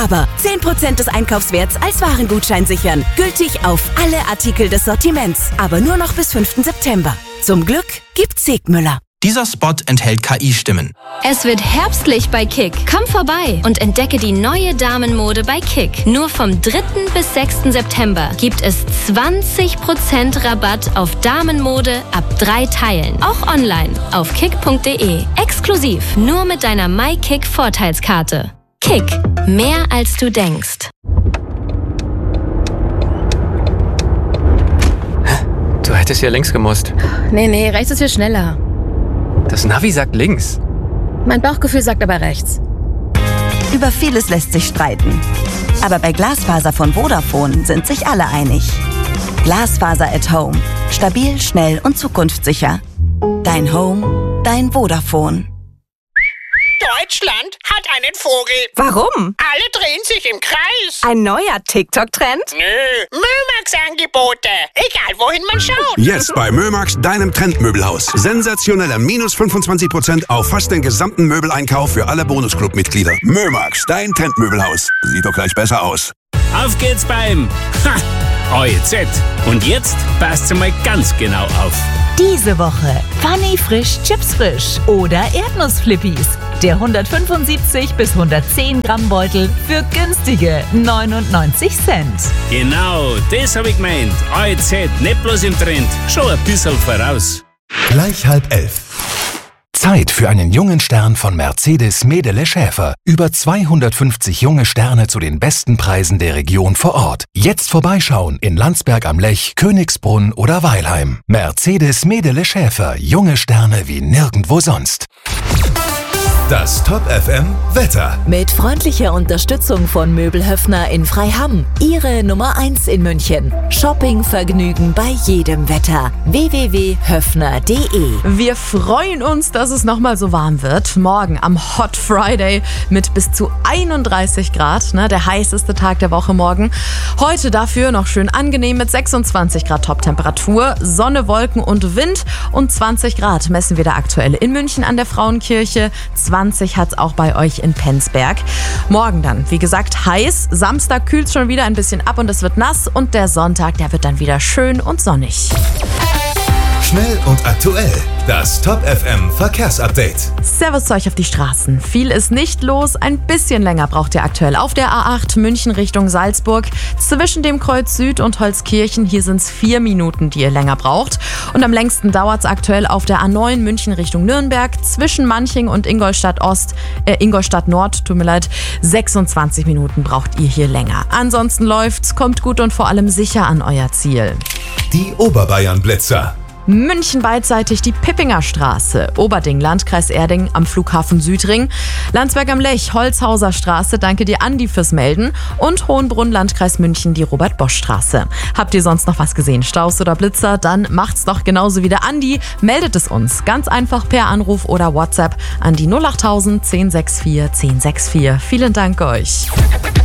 Aber 10% des Einkaufswerts als Warengutschein sichern. Gültig auf alle Artikel des Sortiments. Aber nur noch bis 5. September. Zum Glück gibt's Segmüller. Dieser Spot enthält KI-Stimmen. Es wird herbstlich bei Kick. Komm vorbei und entdecke die neue Damenmode bei Kick. Nur vom 3. bis 6. September gibt es 20% Rabatt auf Damenmode ab 3 Teilen. Auch online auf kick.de. Exklusiv nur mit deiner MyKick-Vorteilskarte. Kick. Mehr als du denkst. Du hättest ja links gemusst. Nee, rechts ist viel schneller. Das Navi sagt links. Mein Bauchgefühl sagt aber rechts. Über vieles lässt sich streiten. Aber bei Glasfaser von Vodafone sind sich alle einig. Glasfaser at Home. Stabil, schnell und zukunftssicher. Dein Home, dein Vodafone. Deutschland hat einen Vogel. Warum? Alle drehen sich im Kreis. Ein neuer TikTok-Trend? Nö, Mömax-Angebote. Egal, wohin man schaut. Jetzt bei Mömax, deinem Trendmöbelhaus. Sensationelle minus 25% auf fast den gesamten Möbeleinkauf für alle Bonusclub-Mitglieder. Mömax, dein Trendmöbelhaus. Sieht doch gleich besser aus. Auf geht's beim OEZ. Und jetzt passt mal ganz genau auf. Diese Woche Funny Frisch Chips Frisch oder Erdnussflippis. Der 175 bis 110 Gramm Beutel für günstige 99 Cent. Genau, das hab ich gemeint. OEZ, nicht bloß im Trend, schon ein bisschen voraus. Gleich 10:30. Zeit für einen jungen Stern von Mercedes Medele Schäfer. Über 250 junge Sterne zu den besten Preisen der Region vor Ort. Jetzt vorbeischauen in Landsberg am Lech, Königsbrunn oder Weilheim. Mercedes Medele Schäfer. Junge Sterne wie nirgendwo sonst. Das Top FM Wetter. Mit freundlicher Unterstützung von Möbelhöfner in Freiham. Ihre Nummer 1 in München. Shoppingvergnügen bei jedem Wetter. www.höfner.de. Wir freuen uns, dass es nochmal so warm wird. Morgen am Hot Friday mit bis zu 31 Grad. Der heißeste Tag der Woche morgen. Heute dafür noch schön angenehm mit 26 Grad Toptemperatur. Sonne, Wolken und Wind. Und 20 Grad messen wir da aktuell in München an der Frauenkirche. 20 hat es auch bei euch in Penzberg. Morgen dann, wie gesagt, heiß. Samstag kühlt es schon wieder ein bisschen ab und es wird nass. Und der Sonntag, der wird dann wieder schön und sonnig. Schnell und aktuell. Das Top FM Verkehrsupdate. Servus zu euch auf die Straßen. Viel ist nicht los. Ein bisschen länger braucht ihr aktuell auf der A8 München Richtung Salzburg. Zwischen dem Kreuz Süd und Holzkirchen. Hier sind es 4 Minuten, die ihr länger braucht. Und am längsten dauert es aktuell auf der A9 München Richtung Nürnberg. Zwischen Manching und Ingolstadt Nord, 26 Minuten braucht ihr hier länger. Ansonsten läuft's, kommt gut und vor allem sicher an euer Ziel. Die Oberbayern-Blitzer. München beidseitig die Pippinger Straße, Oberding, Landkreis Erding am Flughafen Südring, Landsberg am Lech, Holzhauser Straße, danke dir Andi fürs Melden und Hohenbrunn, Landkreis München, die Robert-Bosch-Straße. Habt ihr sonst noch was gesehen, Staus oder Blitzer? Dann macht's doch genauso wie der Andi, meldet es uns, ganz einfach per Anruf oder WhatsApp an die 08000 1064 1064. Vielen Dank euch.